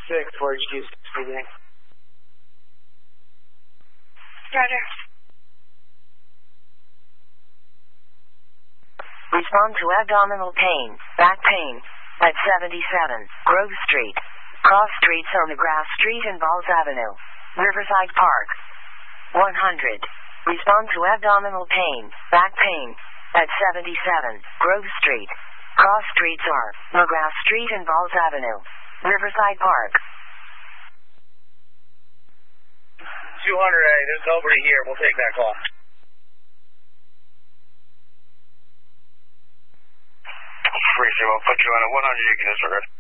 6, where'd you speaking? Roger. Respond to abdominal pain, back pain, at 77 Grove Street. Cross streets on McGrath Street and Balls Avenue. Riverside Park. 100. Respond to abdominal pain, back pain, at 77 Grove Street. Cross streets are McGrath Street and Balls Avenue. Riverside Park. 200A, there's nobody here. We'll take that call. Appreciate it. I'll put you on at 100. You can disregard.